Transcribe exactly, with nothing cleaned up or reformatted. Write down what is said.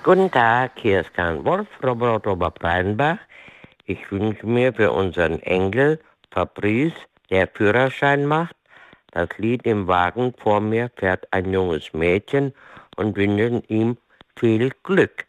Guten Tag, hier ist Karl Wolf, Robert Oberbreidenbach. Ich wünsche mir für unseren Enkel Fabrice, der Führerschein macht, das Lied "Im Wagen vor mir fährt ein junges Mädchen" und wünsche ihm viel Glück.